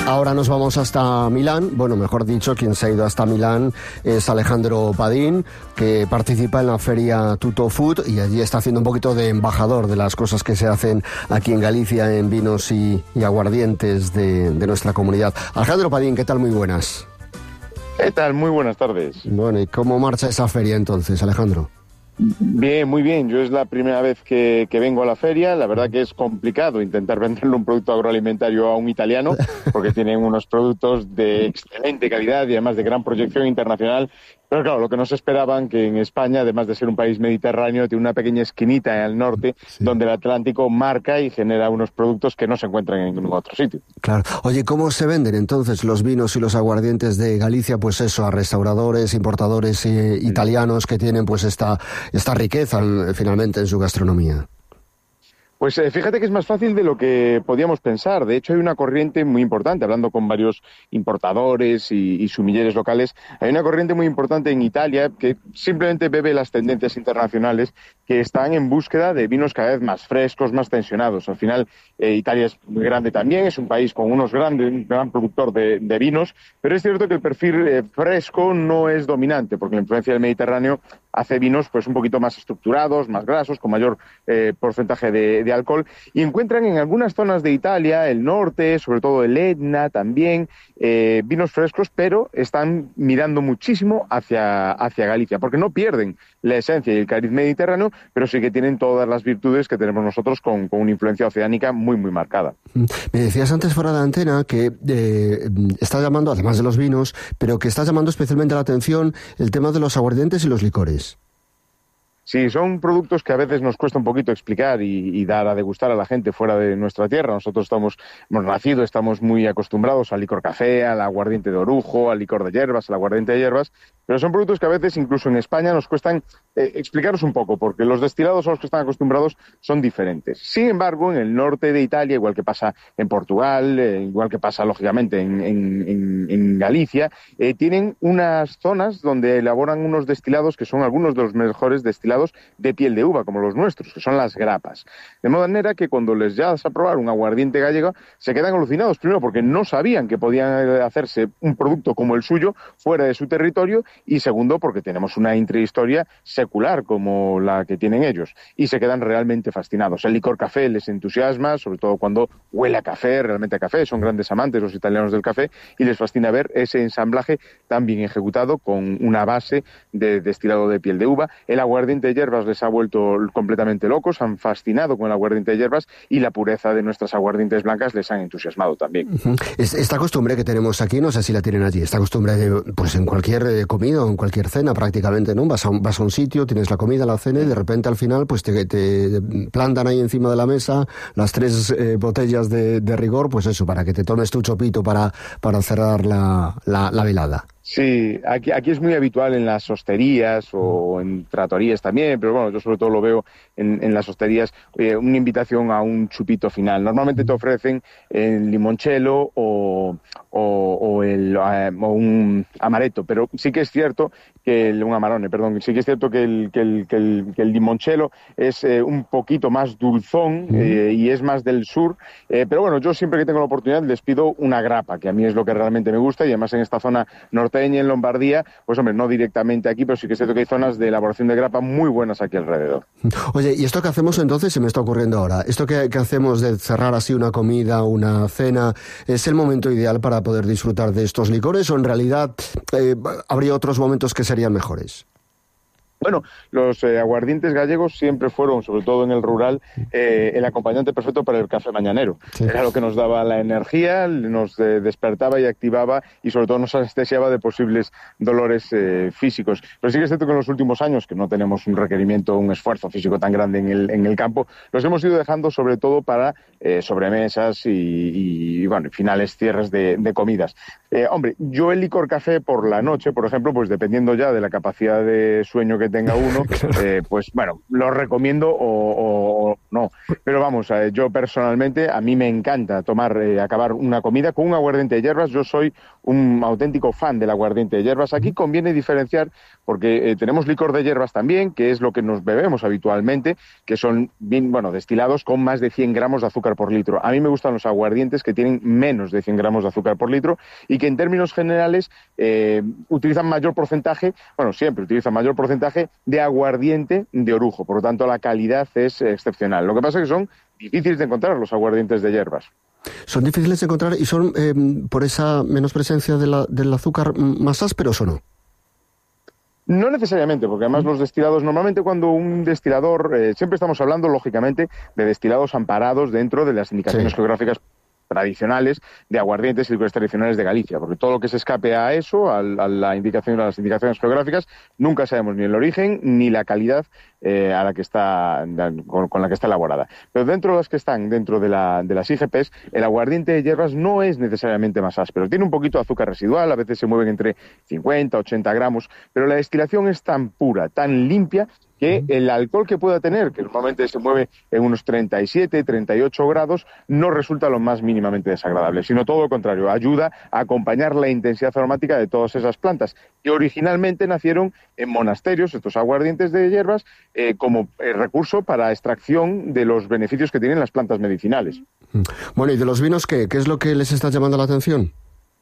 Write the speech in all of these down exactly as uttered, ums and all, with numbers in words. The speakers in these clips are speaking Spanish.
Ahora nos vamos hasta Milán. Bueno, mejor dicho, quien se ha ido hasta Milán es Alejandro Padín, que participa en la feria Tutto Food y allí está haciendo un poquito de embajador de las cosas que se hacen aquí en Galicia en vinos y, y aguardientes de, de nuestra comunidad. Alejandro Padín, ¿qué tal? Muy buenas. ¿Qué tal? Muy buenas tardes. Bueno, ¿y cómo marcha esa feria entonces, Alejandro? Bien, muy bien. Yo es la primera vez que, que vengo a la feria. La verdad que es complicado intentar venderle un producto agroalimentario a un italiano, porque tienen unos productos de excelente calidad y además de gran proyección internacional. Pero claro, lo que no se esperaban que en España, además de ser un país mediterráneo, tiene una pequeña esquinita en el norte, sí, donde el Atlántico marca y genera unos productos que no se encuentran en ningún otro sitio. Claro. Oye, ¿cómo se venden entonces los vinos y los aguardientes de Galicia? Pues eso, a restauradores, importadores eh, italianos que tienen pues esta, esta riqueza finalmente en su gastronomía. Pues eh, fíjate que es más fácil de lo que podíamos pensar. De hecho, hay una corriente muy importante, hablando con varios importadores y, y sumilleres locales, hay una corriente muy importante en Italia que simplemente bebe las tendencias internacionales, que están en búsqueda de vinos cada vez más frescos, más tensionados. Al final, eh, Italia es muy grande también, es un país con unos grandes, un gran productor de, de vinos, pero es cierto que el perfil eh, fresco no es dominante, porque la influencia del Mediterráneo hace vinos pues un poquito más estructurados, más grasos, con mayor eh, porcentaje de, de alcohol, y encuentran en algunas zonas de Italia, el norte, sobre todo el Etna también, eh, vinos frescos, pero están mirando muchísimo hacia, hacia Galicia, porque no pierden la esencia y el cariz mediterráneo, pero sí que tienen todas las virtudes que tenemos nosotros con, con una influencia oceánica muy, muy marcada. Me decías antes fuera de antena que eh, está llamando, además de los vinos, pero que está llamando especialmente la atención el tema de los aguardientes y los licores. Sí, son productos que a veces nos cuesta un poquito explicar y, y dar a degustar a la gente fuera de nuestra tierra. Nosotros estamos, hemos nacido, estamos muy acostumbrados al licor café, al aguardiente de orujo, al licor de hierbas, al aguardiente de hierbas, pero son productos que a veces incluso en España nos cuestan eh, explicaros un poco, porque los destilados a los que están acostumbrados son diferentes. Sin embargo, en el norte de Italia, igual que pasa en Portugal, eh, igual que pasa lógicamente en, en, en, en Galicia, eh, tienen unas zonas donde elaboran unos destilados que son algunos de los mejores destilados de piel de uva, como los nuestros, que son las grapas. De manera que cuando les llevas a probar un aguardiente gallego, se quedan alucinados, primero porque no sabían que podían hacerse un producto como el suyo fuera de su territorio, y segundo porque tenemos una intrahistoria secular como la que tienen ellos, y se quedan realmente fascinados. El licor café les entusiasma, sobre todo cuando huele a café, realmente a café, son grandes amantes los italianos del café, y les fascina ver ese ensamblaje tan bien ejecutado con una base de destilado de piel de uva. El aguardiente de hierbas les ha vuelto completamente locos, han fascinado con el aguardiente de hierbas, y la pureza de nuestras aguardientes blancas les han entusiasmado también. Uh-huh. Esta costumbre que tenemos aquí, no sé si la tienen allí, esta costumbre de, pues en cualquier comida o en cualquier cena prácticamente, ¿no? Vas a, un, vas a un sitio, tienes la comida, la cena, y de repente al final pues te, te plantan ahí encima de la mesa las tres eh, botellas de, de rigor, pues eso, para que te tomes tu chopito para, para cerrar la, la, la velada. Sí, aquí, aquí es muy habitual en las hosterías o en tratorías también, pero bueno, yo sobre todo lo veo en, en las hosterías, eh, una invitación a un chupito final. Normalmente te ofrecen el limoncello o, o, o, el, eh, o un amaretto, pero sí que es cierto que el, un amarone, perdón, sí que es cierto que el, que el, que el, que el limoncello es eh, un poquito más dulzón eh, y es más del sur, eh, pero bueno, yo siempre que tengo la oportunidad les pido una grapa, que a mí es lo que realmente me gusta, y además en esta zona norteña, en Lombardía, pues hombre, no directamente aquí, pero sí que es cierto que hay zonas de elaboración de grapa muy buenas aquí alrededor. Oye, ¿y esto que hacemos entonces, se me está ocurriendo ahora, esto que, que hacemos de cerrar así una comida, una cena, es el momento ideal para poder disfrutar de estos licores, o en realidad eh, habría otros momentos que serían mejores? Bueno, los eh, aguardientes gallegos siempre fueron, sobre todo en el rural, eh, el acompañante perfecto para el café mañanero. Sí. Era lo que nos daba la energía, nos eh, despertaba y activaba, y sobre todo nos anestesiaba de posibles dolores eh, físicos. Pero sí que es cierto que en los últimos años, que no tenemos un requerimiento, un esfuerzo físico tan grande en el, en el campo, los hemos ido dejando sobre todo para eh, sobremesas y, y, y bueno, finales, cierres de, de comidas. Eh, hombre, yo el licor café por la noche, por ejemplo, pues dependiendo ya de la capacidad de sueño que tenga uno, eh, pues bueno, lo recomiendo o, o, o no. Pero vamos, eh, yo personalmente, a mí me encanta tomar, eh, acabar una comida con un aguardiente de hierbas. Yo soy un auténtico fan del aguardiente de hierbas. Aquí conviene diferenciar porque eh, tenemos licor de hierbas también, que es lo que nos bebemos habitualmente, que son bien, bueno, destilados con más de cien gramos de azúcar por litro. A mí me gustan los aguardientes que tienen menos de cien gramos de azúcar por litro y que en términos generales eh, utilizan mayor porcentaje, bueno, siempre utilizan mayor porcentaje de aguardiente de orujo. Por lo tanto, la calidad es excepcional. Lo que pasa es que son difíciles de encontrar los aguardientes de hierbas. ¿Son difíciles de encontrar y son, eh, por esa menos presencia de la, del azúcar, más ásperos o no? No necesariamente, porque además los destilados, normalmente cuando un destilador, eh, siempre estamos hablando, lógicamente, de destilados amparados dentro de las indicaciones sí. geográficas tradicionales de aguardientes y licores tradicionales de Galicia, porque todo lo que se escape a eso, a, a, la indicación, a las indicaciones geográficas, nunca sabemos ni el origen ni la calidad eh, a la que está con, con la que está elaborada. Pero dentro de las que están dentro de, la, de las I G Ps, el aguardiente de hierbas no es necesariamente más áspero. Tiene un poquito de azúcar residual, a veces se mueven entre cincuenta, ochenta gramos, pero la destilación es tan pura, tan limpia, que el alcohol que pueda tener, que normalmente se mueve en unos treinta y siete, treinta y ocho grados, no resulta lo más mínimamente desagradable, sino todo lo contrario, ayuda a acompañar la intensidad aromática de todas esas plantas, que originalmente nacieron en monasterios, estos aguardientes de hierbas, eh, como eh, recurso para extracción de los beneficios que tienen las plantas medicinales. Bueno, ¿y de los vinos qué? ¿Qué es lo que les está llamando la atención?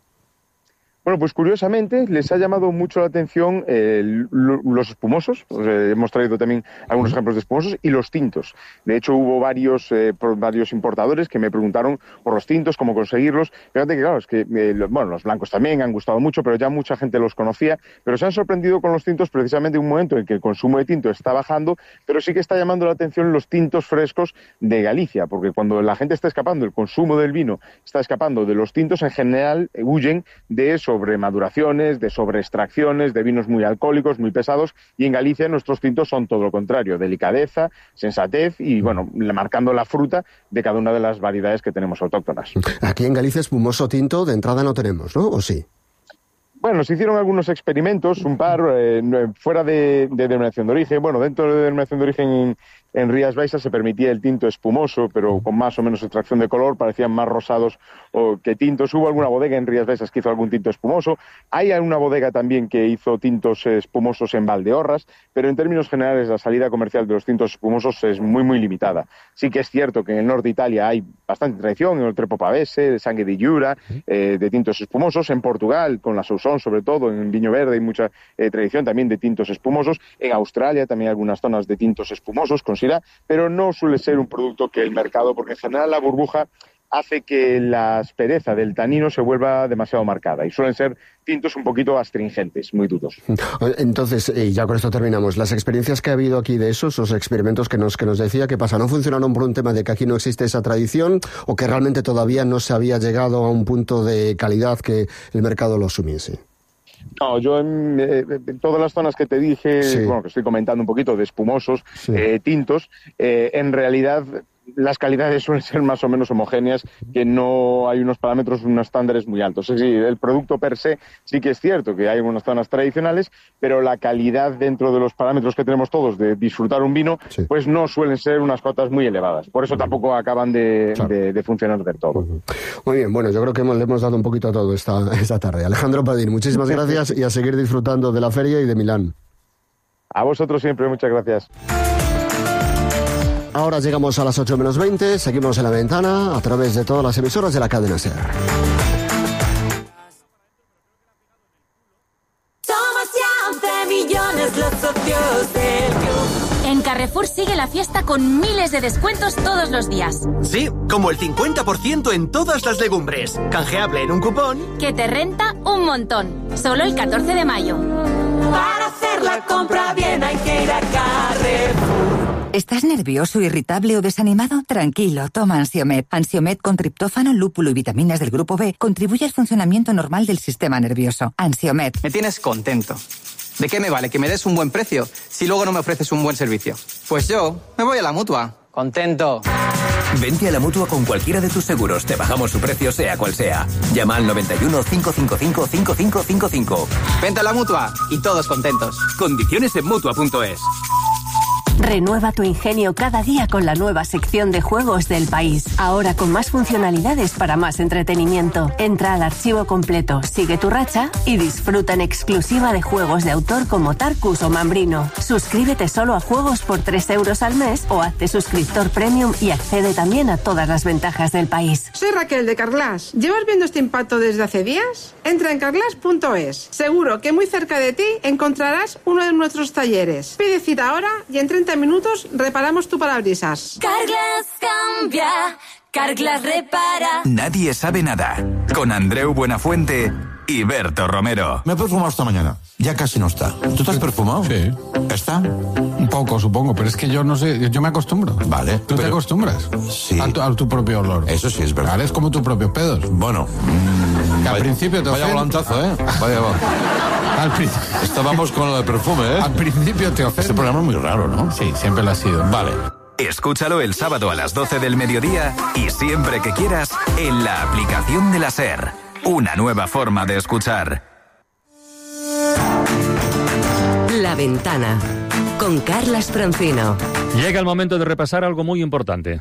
Bueno, pues curiosamente les ha llamado mucho la atención eh, los espumosos, pues, eh, hemos traído también algunos ejemplos de espumosos, y los tintos. De hecho, hubo varios eh, varios importadores que me preguntaron por los tintos, cómo conseguirlos. Fíjate que, claro, es que, eh, bueno, los blancos también han gustado mucho, pero ya mucha gente los conocía, pero se han sorprendido con los tintos precisamente en un momento en que el consumo de tinto está bajando, pero sí que está llamando la atención los tintos frescos de Galicia, porque cuando la gente está escapando, el consumo del vino está escapando de los tintos, en general eh, huyen de eso, sobre maduraciones, de sobreextracciones, de vinos muy alcohólicos, muy pesados, y en Galicia nuestros tintos son todo lo contrario, delicadeza, sensatez y, bueno, marcando la fruta de cada una de las variedades que tenemos autóctonas. Aquí en Galicia espumoso tinto de entrada no tenemos, ¿no? ¿O sí? Bueno, se hicieron algunos experimentos, un par, eh, fuera de, de denominación de origen. Bueno, dentro de denominación de origen en, en Rías Baixas se permitía el tinto espumoso, pero con más o menos extracción de color, parecían más rosados o que tintos. Hubo alguna bodega en Rías Baixas que hizo algún tinto espumoso. Hay alguna bodega también que hizo tintos espumosos en Valdeorras, pero en términos generales la salida comercial de los tintos espumosos es muy, muy limitada. Sí que es cierto que en el norte de Italia hay bastante tradición, en el Trepo Pavese, de Sangue di Jura, eh, de tintos espumosos. En Portugal, con la Sauzón, sobre todo, en Viño Verde hay mucha eh, tradición también de tintos espumosos. En Australia también hay algunas zonas de tintos espumosos con Syrah, pero no suele ser un producto que el mercado, porque en general la burbuja hace que la aspereza del tanino se vuelva demasiado marcada y suelen ser tintos un poquito astringentes, muy duros. Entonces, y ya con esto terminamos, las experiencias que ha habido aquí de esos, los experimentos que nos, que nos decía, ¿qué pasa? ¿No funcionaron por un tema de que aquí no existe esa tradición o que realmente todavía no se había llegado a un punto de calidad que el mercado lo asumiese? No, yo en, eh, en todas las zonas que te dije, sí. bueno, que estoy comentando un poquito de espumosos, sí. eh, tintos, eh, en realidad las calidades suelen ser más o menos homogéneas, que no hay unos parámetros, unos estándares muy altos. Es decir, el producto per se sí que es cierto que hay unas zonas tradicionales, pero la calidad dentro de los parámetros que tenemos todos de disfrutar un vino, sí. pues no suelen ser unas cotas muy elevadas. Por eso tampoco acaban de, claro. de, de funcionar del todo. Muy bien, bueno, yo creo que hemos, le hemos dado un poquito a todo esta, esta tarde. Alejandro Padín, muchísimas gracias y a seguir disfrutando de la feria y de Milán. A vosotros siempre, muchas gracias. Ahora llegamos a las ocho menos veinte, seguimos en La Ventana a través de todas las emisoras de la cadena SER. Somos ya once millones los socios del club. En Carrefour sigue la fiesta con miles de descuentos todos los días. Sí, como el cincuenta por ciento en todas las legumbres. Canjeable en un cupón que te renta un montón. Solo el catorce de mayo. Para hacer la compra bien hay que ir a Carrefour. ¿Estás nervioso, irritable o desanimado? Tranquilo, toma Ansiomed. Ansiomed con triptófano, lúpulo y vitaminas del grupo B contribuye al funcionamiento normal del sistema nervioso. Ansiomed. Me tienes contento. ¿De qué me vale que me des un buen precio si luego no me ofreces un buen servicio? Pues yo me voy a la Mutua. Contento. Vente a la Mutua con cualquiera de tus seguros. Te bajamos su precio, sea cual sea. Llama al noventa y uno, cinco cinco cinco, cinco cinco cinco cinco. Vente a la Mutua y todos contentos. Condiciones en Mutua punto es. Renueva tu ingenio cada día con la nueva sección de juegos del País. Ahora con más funcionalidades para más entretenimiento. Entra al archivo completo, sigue tu racha y disfruta en exclusiva de juegos de autor como Tarkus o Mambrino. Suscríbete solo a juegos por tres euros al mes o hazte suscriptor premium y accede también a todas las ventajas del País. Soy Raquel de Carglass. ¿Llevas viendo este impacto desde hace días? Entra en carglass punto es. Seguro que muy cerca de ti encontrarás uno de nuestros talleres. Pide cita ahora y en treinta minutos reparamos tu parabrisas. Carglass cambia, Carglass repara. Nadie sabe nada. Con Andreu Buenafuente y Berto Romero. Me he perfumado esta mañana. Ya casi no está. ¿Tú te has perfumado? Sí. ¿Está? Un poco, supongo, pero es que yo no sé, yo me acostumbro. Vale. ¿Tú pero... te acostumbras? Sí. A tu, a tu propio olor. Eso sí es verdad. Vale, es como tus propios pedos. Bueno. Mmm, al vaya, principio te Vaya ofende. volantazo, ¿eh? Vaya, va. Al pri... Estábamos con el perfume, ¿eh? Al principio te ofende. Este programa es muy raro, ¿no? Sí, siempre lo ha sido. Vale. Escúchalo el sábado a las doce del mediodía y siempre que quieras en la aplicación de la SER. Una nueva forma de escuchar. La Ventana, con Carlas Francino. Llega el momento de repasar algo muy importante.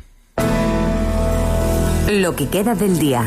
Lo que queda del día.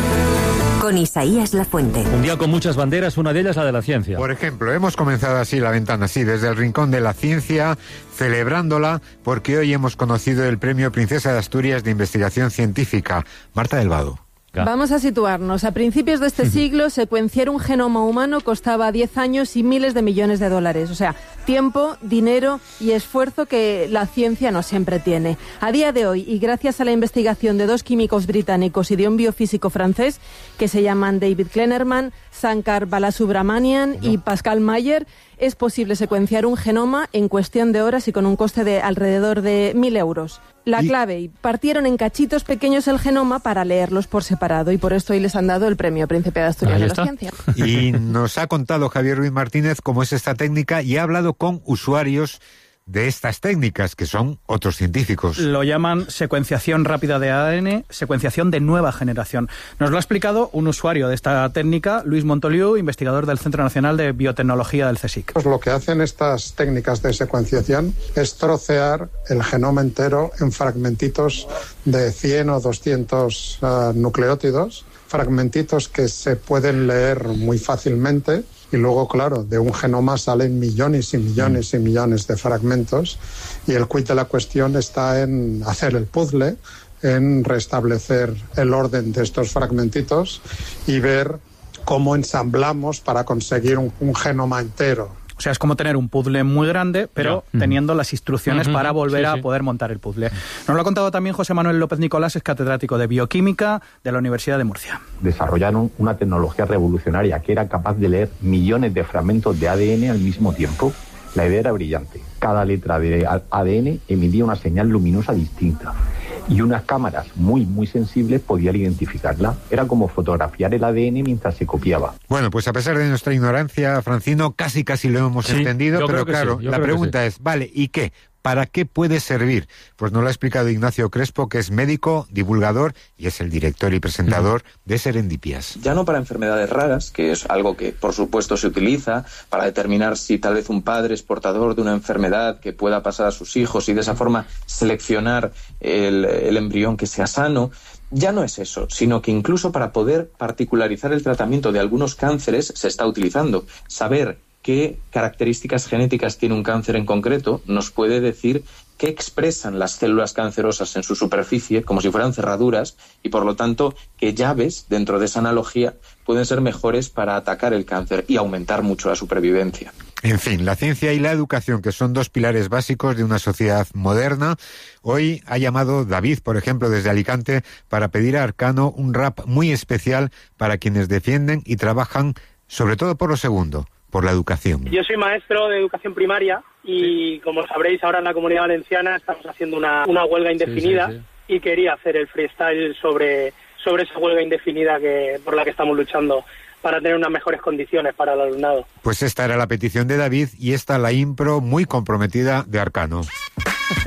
Con Isaías Lafuente. Un día con muchas banderas, una de ellas la de la ciencia. Por ejemplo, hemos comenzado así la ventana, sí, desde el rincón de la ciencia, celebrándola, porque hoy hemos conocido el Premio Princesa de Asturias de Investigación Científica. Marta del Vado. Vamos a situarnos. A principios de este siglo, secuenciar un genoma humano costaba diez años y miles de millones de dólares. O sea, tiempo, dinero y esfuerzo que la ciencia no siempre tiene. A día de hoy, y gracias a la investigación de dos químicos británicos y de un biofísico francés, que se llaman David Kleinerman, Sankar Balasubramanian y Pascal Mayer, es posible secuenciar un genoma en cuestión de horas y con un coste de alrededor de mil euros. La clave, partieron en cachitos pequeños el genoma para leerlos por separado y por esto hoy les han dado el premio Príncipe de Asturias de la Ciencia. Y nos ha contado Javier Ruiz Martínez cómo es esta técnica y ha hablado con usuarios de estas técnicas, que son otros científicos. Lo llaman secuenciación rápida de A D N, secuenciación de nueva generación. Nos lo ha explicado un usuario de esta técnica, Luis Montoliu, investigador del Centro Nacional de Biotecnología del CSIC. Pues lo que hacen estas técnicas de secuenciación es trocear el genoma entero en fragmentitos de cien o doscientos uh, nucleótidos, fragmentitos que se pueden leer muy fácilmente. Y luego, claro, de un genoma salen millones y millones y millones de fragmentos y el quid de la cuestión está en hacer el puzzle, en restablecer el orden de estos fragmentitos y ver cómo ensamblamos para conseguir un, un genoma entero. O sea, es como tener un puzzle muy grande, pero yeah. teniendo las instrucciones uh-huh. para volver sí, sí. a poder montar el puzzle. Nos lo ha contado también José Manuel López Nicolás, es catedrático de Bioquímica de la Universidad de Murcia. Desarrollaron una tecnología revolucionaria que era capaz de leer millones de fragmentos de A D N al mismo tiempo. La idea era brillante. Cada letra de A D N emitía una señal luminosa distinta. Y unas cámaras muy, muy sensibles podían identificarla. Era como fotografiar el A D N mientras se copiaba. Bueno, pues a pesar de nuestra ignorancia, Francino, casi casi lo hemos sí, entendido, pero claro, sí, la pregunta sí. es, vale, ¿y qué? ¿Para qué puede servir? Pues nos lo ha explicado Ignacio Crespo, que es médico, divulgador y es el director y presentador uh-huh. de Serendipias. Ya no para enfermedades raras, que es algo que por supuesto se utiliza para determinar si tal vez un padre es portador de una enfermedad que pueda pasar a sus hijos y de esa forma seleccionar el, el embrión que sea sano. Ya no es eso, sino que incluso para poder particularizar el tratamiento de algunos cánceres se está utilizando. Saber qué características genéticas tiene un cáncer en concreto nos puede decir qué expresan las células cancerosas en su superficie, como si fueran cerraduras, y por lo tanto qué llaves dentro de esa analogía pueden ser mejores para atacar el cáncer y aumentar mucho la supervivencia. En fin, la ciencia y la educación, que son dos pilares básicos de una sociedad moderna. Hoy ha llamado David, por ejemplo, desde Alicante, para pedir a Arcano un rap muy especial para quienes defienden y trabajan, sobre todo por lo segundo, por la educación. Yo soy maestro de educación primaria y, como sabréis, ahora en la Comunidad Valenciana estamos haciendo una, una huelga indefinida sí, sí, sí. y quería hacer el freestyle sobre, sobre esa huelga indefinida que por la que estamos luchando para tener unas mejores condiciones para el alumnado. Pues esta era la petición de David y esta la impro muy comprometida de Arcano.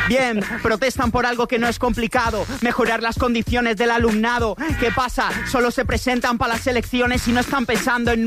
Bien, protestan por algo que no es complicado, mejorar las condiciones del alumnado. ¿Qué pasa? Solo se presentan para las elecciones y no están pensando en